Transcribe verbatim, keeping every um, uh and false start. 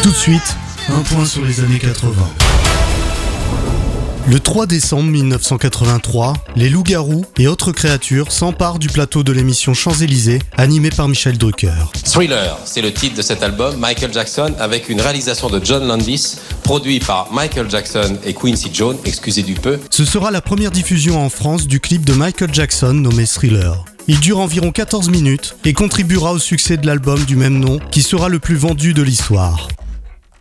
Tout de suite, un point sur les années quatre-vingts. Le trois décembre mille neuf cent quatre-vingt-trois, les loups-garous et autres créatures s'emparent du plateau de l'émission Champs-Élysées, animée par Michel Drucker. Thriller, c'est le titre de cet album, Michael Jackson, avec une réalisation de John Landis, produit par Michael Jackson et Quincy Jones, excusez du peu. Ce sera la première diffusion en France du clip de Michael Jackson nommé Thriller. Il dure environ quatorze minutes et contribuera au succès de l'album du même nom qui sera le plus vendu de l'histoire.